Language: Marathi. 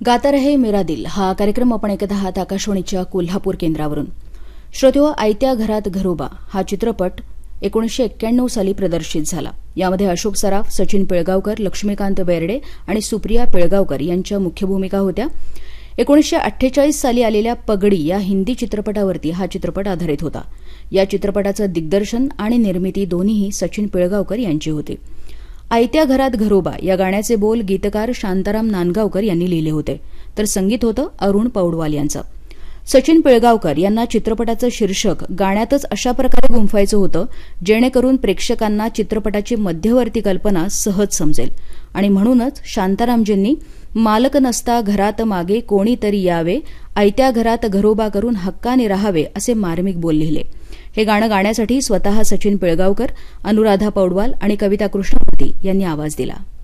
गाता रहे मेरा दिल हा कार्यक्रम आपण ऐकत आहात आकाशवाणीच्या कोल्हापूर केंद्रावरून. श्रोतेहो, आयत्या घरात घरोबा हा चित्रपट 1991 साली प्रदर्शित झाला. यामध्ये अशोक सराफ, सचिन पिळगावकर, लक्ष्मीकांत बेर्डे आणि सुप्रिया पिळगावकर यांच्या मुख्य भूमिका होत्या. 1948 साली आलेल्या पगडी या हिंदी चित्रपटावरती हा चित्रपट आधारित होता. या चित्रपटाचं दिग्दर्शन आणि निर्मिती दोन्हीही सचिन पिळगावकर यांची होती. आयत्या घरात घरोबा या गाण्याचे बोल गीतकार शांताराम नांदगावकर यांनी लिहिले होते, तर संगीत होतं अरुण पौडवाल यांचं. सचिन पिळगावकर यांना चित्रपटाचं शीर्षक गाण्यातच अशा प्रकारे गुंफायचं होतं जेणेकरून प्रेक्षकांना चित्रपटाची मध्यवर्ती कल्पना सहज समजेल, आणि म्हणूनच शांतारामजींनी मालक नसता घरात मागे कोणीतरी यावे, आयत्या घरात घरोबा करून हक्काने राहावे असे मार्मिक बोल लिहिले. हे गाणं गाण्यासाठी स्वतः सचिन पिळगावकर, अनुराधा पौडवाल आणि कविता कृष्णमूर्ती यांनी आवाज दिला.